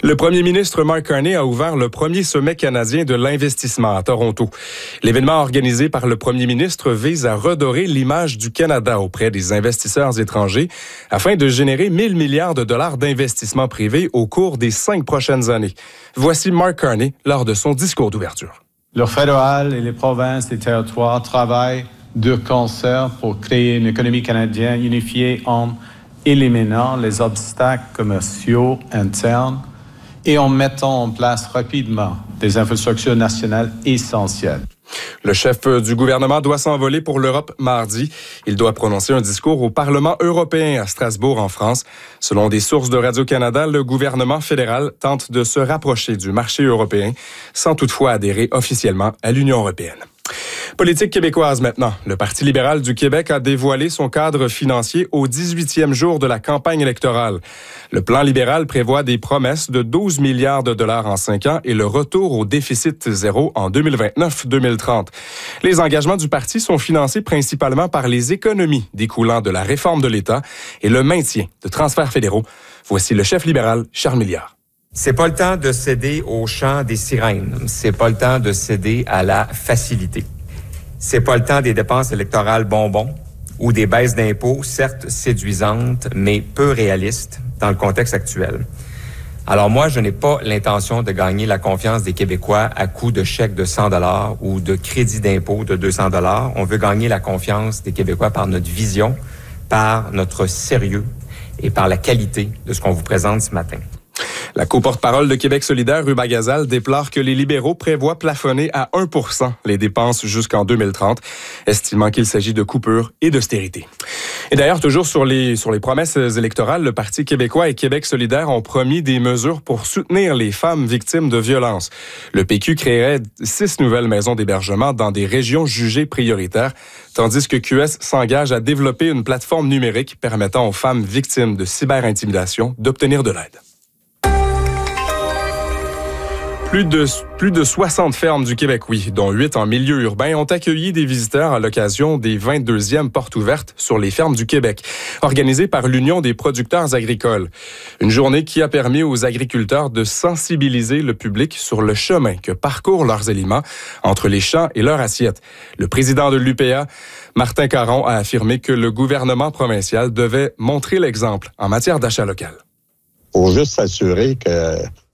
Le premier ministre Mark Carney a ouvert le premier sommet canadien de l'investissement à Toronto. L'événement organisé par le premier ministre vise à redorer l'image du Canada auprès des investisseurs étrangers afin de générer 1 000 milliards de dollars d'investissement privé au cours des 5 prochaines années. Voici Mark Carney lors de son discours d'ouverture. Le fédéral et les provinces et territoires travaillent de concert pour créer une économie canadienne unifiée en éliminant les obstacles commerciaux internes et en mettant en place rapidement des infrastructures nationales essentielles. Le chef du gouvernement doit s'envoler pour l'Europe mardi. Il doit prononcer un discours au Parlement européen à Strasbourg, en France. Selon des sources de Radio-Canada, le gouvernement fédéral tente de se rapprocher du marché européen, sans toutefois adhérer officiellement à l'Union européenne. Politique québécoise maintenant. Le Parti libéral du Québec a dévoilé son cadre financier au 18e jour de la campagne électorale. Le plan libéral prévoit des promesses de 12 milliards de dollars en 5 ans et le retour au déficit zéro en 2029-2030. Les engagements du parti sont financés principalement par les économies découlant de la réforme de l'État et le maintien de transferts fédéraux. Voici le chef libéral, Charles Milliard. C'est pas le temps de céder au chant des sirènes. C'est pas le temps de céder à la facilité. C'est pas le temps des dépenses électorales bonbons ou des baisses d'impôts, certes séduisantes, mais peu réalistes dans le contexte actuel. Alors moi, je n'ai pas l'intention de gagner la confiance des Québécois à coup de chèques de 100 $ ou de crédits d'impôt de 200 $. On veut gagner la confiance des Québécois par notre vision, par notre sérieux et par la qualité de ce qu'on vous présente ce matin. La co-porte-parole de Québec solidaire, Ruba Gazal, déplore que les libéraux prévoient plafonner à 1 % les dépenses jusqu'en 2030, estimant qu'il s'agit de coupures et d'austérité. Et d'ailleurs, toujours sur les promesses électorales, le Parti québécois et Québec solidaire ont promis des mesures pour soutenir les femmes victimes de violences. Le PQ créerait 6 nouvelles maisons d'hébergement dans des régions jugées prioritaires, tandis que QS s'engage à développer une plateforme numérique permettant aux femmes victimes de cyberintimidation d'obtenir de l'aide. Plus de 60 fermes du Québec, dont 8 en milieu urbain, ont accueilli des visiteurs à l'occasion des 22e portes ouvertes sur les fermes du Québec, organisées par l'Union des producteurs agricoles. Une journée qui a permis aux agriculteurs de sensibiliser le public sur le chemin que parcourent leurs aliments entre les champs et leur assiette. Le président de l'UPA, Martin Caron, a affirmé que le gouvernement provincial devait montrer l'exemple en matière d'achat local. Il faut juste s'assurer que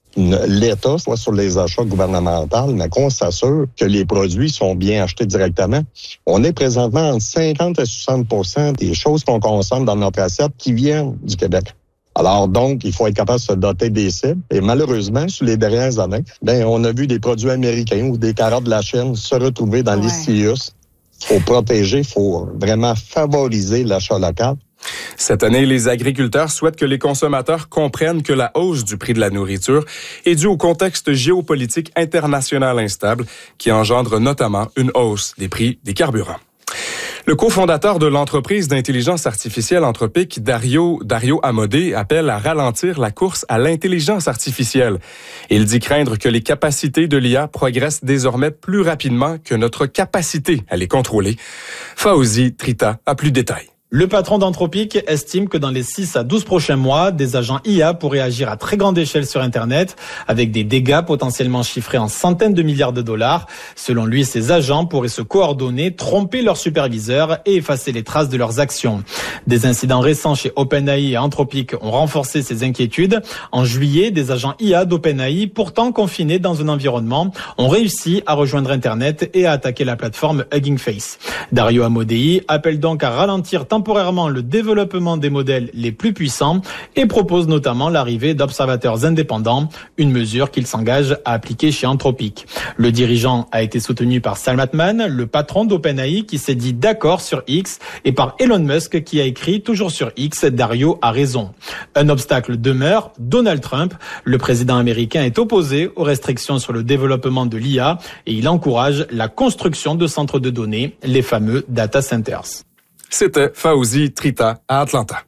l'État soit sur les achats gouvernementaux, mais qu'on s'assure que les produits sont bien achetés directement. On est présentement entre 50 à 60% des choses qu'on consomme dans notre assiette qui viennent du Québec. Alors donc, il faut être capable de se doter des cibles. Et malheureusement, sur les dernières années, on a vu des produits américains ou des carottes de la Chine se retrouver dans les CIUS. Il faut protéger, il faut vraiment favoriser l'achat local. Cette année, les agriculteurs souhaitent que les consommateurs comprennent que la hausse du prix de la nourriture est due au contexte géopolitique international instable qui engendre notamment une hausse des prix des carburants. Le cofondateur de l'entreprise d'intelligence artificielle Anthropic, Dario Amodei, appelle à ralentir la course à l'intelligence artificielle. Il dit craindre que les capacités de l'IA progressent désormais plus rapidement que notre capacité à les contrôler. Fauzi Trita a plus de détails. Le patron d'Anthropic estime que dans les 6 à 12 prochains mois, des agents IA pourraient agir à très grande échelle sur Internet, avec des dégâts potentiellement chiffrés en centaines de milliards de dollars. Selon lui, ces agents pourraient se coordonner, tromper leurs superviseurs et effacer les traces de leurs actions. Des incidents récents chez OpenAI et Anthropic ont renforcé ces inquiétudes. En juillet, des agents IA d'OpenAI, pourtant confinés dans un environnement, ont réussi à rejoindre Internet et à attaquer la plateforme Hugging Face. Dario Amodei appelle donc à ralentir temporairement le développement des modèles les plus puissants et propose notamment l'arrivée d'observateurs indépendants, une mesure qu'il s'engage à appliquer chez Anthropic. Le dirigeant a été soutenu par Sam Altman, le patron d'OpenAI qui s'est dit d'accord sur X, et par Elon Musk qui a écrit toujours sur X, Dario a raison. Un obstacle demeure, Donald Trump. Le président américain est opposé aux restrictions sur le développement de l'IA et il encourage la construction de centres de données, les fameux data centers. C'était Fauzi Trita à Atlanta.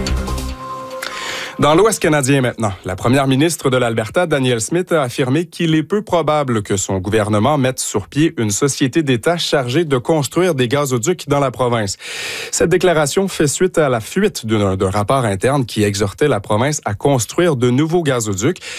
Dans l'Ouest canadien maintenant, la première ministre de l'Alberta, Danielle Smith, a affirmé qu'il est peu probable que son gouvernement mette sur pied une société d'État chargée de construire des gazoducs dans la province. Cette déclaration fait suite à la fuite d'un rapport interne qui exhortait la province à construire de nouveaux gazoducs